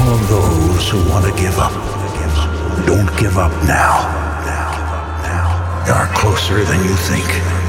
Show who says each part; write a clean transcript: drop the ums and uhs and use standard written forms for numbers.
Speaker 1: all of those who want to give up, don't give up now. You are closer than you think.